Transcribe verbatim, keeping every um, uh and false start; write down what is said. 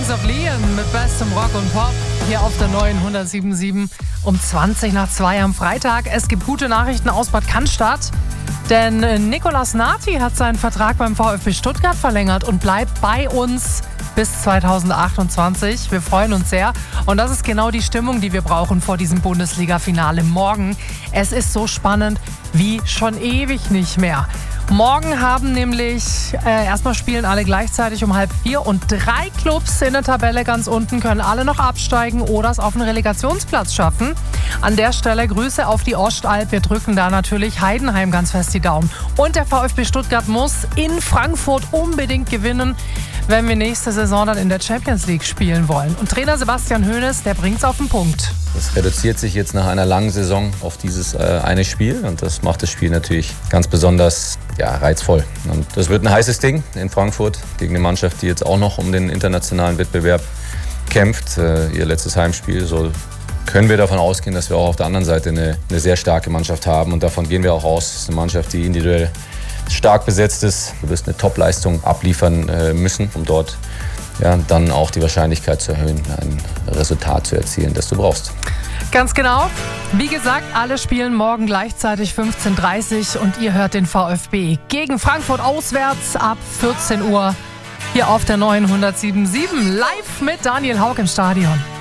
Kings of Leon mit bestem Rock und Pop hier auf der neuen hundertsieben Komma sieben um zwanzig nach zwei am Freitag. Es gibt gute Nachrichten aus Bad Cannstatt, denn Nicolas Nati hat seinen Vertrag beim VfB Stuttgart verlängert und bleibt bei uns bis zweitausendachtundzwanzig. Wir freuen uns sehr und das ist genau die Stimmung, die wir brauchen vor diesem Bundesliga-Finale morgen. Es ist so spannend wie schon ewig nicht mehr. Morgen haben nämlich, äh, erstmal spielen alle gleichzeitig um halb vier und drei Clubs in der Tabelle ganz unten können alle noch absteigen oder es auf einen Relegationsplatz schaffen. An der Stelle Grüße auf die Ostalb. Wir drücken da natürlich Heidenheim ganz fest die Daumen. Und der VfB Stuttgart muss in Frankfurt unbedingt gewinnen, wenn wir nächste Saison dann in der Champions League spielen wollen. Und Trainer Sebastian Hoeneß, der bringt's auf den Punkt. Das reduziert sich jetzt nach einer langen Saison auf dieses äh, eine Spiel und das macht das Spiel natürlich ganz besonders ja, reizvoll. Und das wird ein heißes Ding in Frankfurt gegen eine Mannschaft, die jetzt auch noch um den internationalen Wettbewerb kämpft. Äh, ihr letztes Heimspiel, so können wir davon ausgehen, dass wir auch auf der anderen Seite eine, eine sehr starke Mannschaft haben und davon gehen wir auch aus. Es ist eine Mannschaft, die individuell stark besetzt ist. Du wirst eine Top-Leistung abliefern äh, müssen, um dort ja, dann auch die Wahrscheinlichkeit zu erhöhen, ein Resultat zu erzielen, das du brauchst. Ganz genau. Wie gesagt, alle spielen morgen gleichzeitig fünfzehn Uhr dreißig und ihr hört den VfB gegen Frankfurt auswärts ab vierzehn Uhr hier auf der neuen hundertsieben Komma sieben live mit Daniel Hauck im Stadion.